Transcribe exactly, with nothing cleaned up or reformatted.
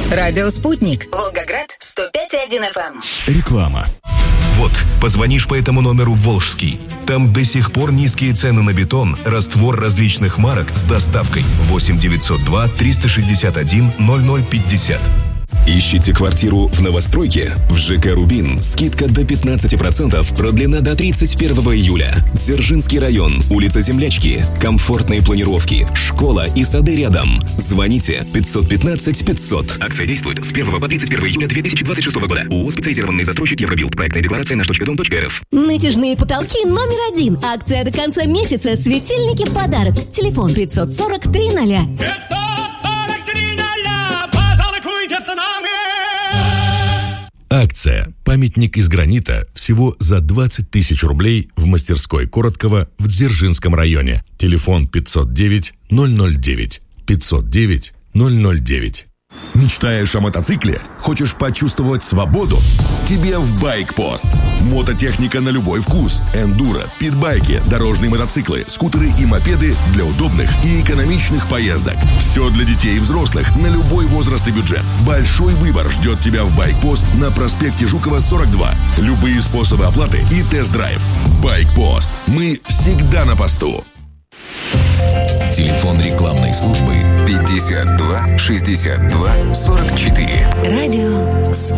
Радио «Спутник». Волгоград, сто пять и один эф эм. Реклама. Вот, позвонишь по этому номеру в Волжский. Там до сих пор низкие цены на бетон, раствор различных марок с доставкой. восемь девятьсот два триста шестьдесят один ноль ноль пятьдесят. Ищите квартиру в новостройке? В ЖК «Рубин» скидка до пятнадцати процентов продлена до тридцать первого июля. Дзержинский район, улица Землячки, комфортные планировки, школа и сады рядом. Звоните пятьсот пятнадцать пятьсот. Акция действует с первого по тридцать первого июля две тысячи двадцать шестого года. ООО «Специализированный застройщик Евробилд». Проектная декларация наш точка дом точка эр эф. Натяжные потолки номер один. Акция до конца месяца. Светильники в подарок. Телефон пятьсот сорок три ноля. Акция «Памятник из гранита» всего за двадцать тысяч рублей в мастерской Короткова в Дзержинском районе. Телефон пятьсот девять ноль ноль девять. пятьсот девять ноль ноль девять. Мечтаешь о мотоцикле? Хочешь почувствовать свободу? Тебе в Байкпост. Мототехника на любой вкус. Эндуро, питбайки, дорожные мотоциклы, скутеры и мопеды для удобных и экономичных поездок. Все для детей и взрослых на любой возраст и бюджет. Большой выбор ждет тебя в Байкпост на проспекте Жукова, сорок два. Любые способы оплаты и тест-драйв. Байкпост. Мы всегда на посту. Телефон рекламной службы пятьдесят два шестьдесят два сорок четыре. Радио «Спутник».